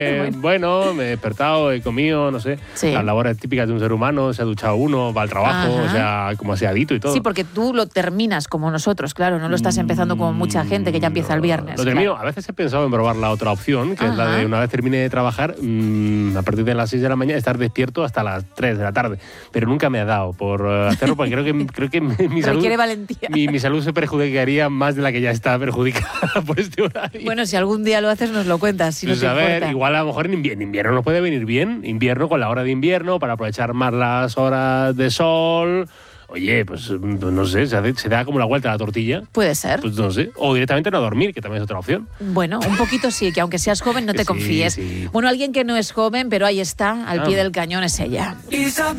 Bueno, me he despertado, he comido, no sé, las labores típicas de un ser humano, se ha duchado uno, va al trabajo, o sea, como aseadito y todo. Sí, porque tú lo terminas como nosotros, claro, no lo estás empezando como mucha gente que ya empieza el viernes. Lo termino, a veces he pensado en probar la otra opción, que es la de una vez termine de trabajar, a partir de las 6 de la mañana, estar despierto hasta las 3 de la tarde. Pero nunca me ha dado por hacerlo, porque creo que mi salud... Requiere valentía. Mi salud se perjudicaría más de la que ya está perjudicada por este horario. Bueno, si algún día lo haces, nos lo cuentas, si pues no te a ver, importa. igual a lo mejor en invierno nos puede venir bien. Invierno con la hora de invierno, para aprovechar más las horas de sol. Oye, pues no sé, se da como la vuelta a la tortilla. Puede ser. Pues no sé. O directamente no dormir, que también es otra opción. Bueno, un poquito sí, que aunque seas joven no te confíes. Sí. Bueno, alguien que no es joven, pero ahí está, al pie del cañón, es ella.